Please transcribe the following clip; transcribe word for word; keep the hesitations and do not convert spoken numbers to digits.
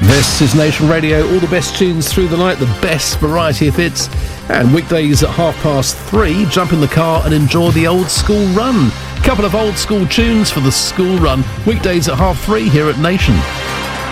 This is Nation Radio, all the best tunes through the night, the best variety of hits, and weekdays at half past three, jump in the car and enjoy the old school run. Couple of old school tunes for the school run, weekdays at half three here at Nation.